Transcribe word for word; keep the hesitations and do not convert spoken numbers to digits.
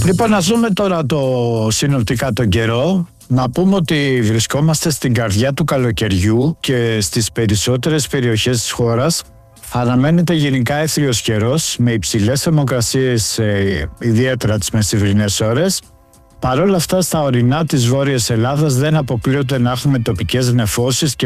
Λοιπόν, να δούμε τώρα το συνοπτικά τον καιρό. Να πούμε ότι βρισκόμαστε στην καρδιά του καλοκαιριού και στις περισσότερες περιοχές της χώρας αναμένεται γενικά έθριος καιρός με υψηλές θερμοκρασίες, ε, ιδιαίτερα τις μεσημβρινές ώρες. Παρ' όλα αυτά, στα ορεινά της Βόρειας Ελλάδας δεν αποκλείονται να έχουμε τοπικές νεφώσεις και